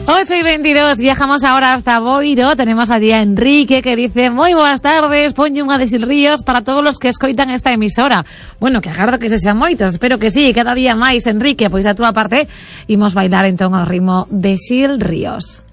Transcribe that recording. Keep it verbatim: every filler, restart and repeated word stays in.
ocho y veintidós, viajamos ahora hasta Boiro. Tenemos allí a Enrique que dice: moi boas tardes, ponlle unha de Sil Ríos para todos os que escoitan esta emisora. Bueno, que agardo que se sean moitos, espero que sí, cada día máis. Enrique, pois a túa parte imos bailar entón ao ritmo de Sil Ríos.